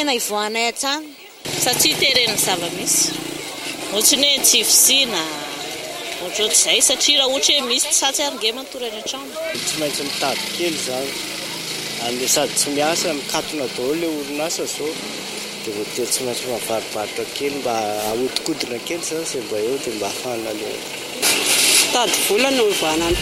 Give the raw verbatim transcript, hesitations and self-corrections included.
tena ivoanay an-trano satria teren'ny zava-misy ohatrany hoe tsy fisina ohatr'izay satria raha ohatra hoe misy tsatsy arynge matory any an-trano tsy maintsy mitady kely zany amin'ny sady tsy miasa mikatona daholo ilay orinasa zao dia voatery tsy maintsy mavarivaritra kely mba ahodikodina kely zany izay mba eo dia mba hafana ilay tady vola no ivoana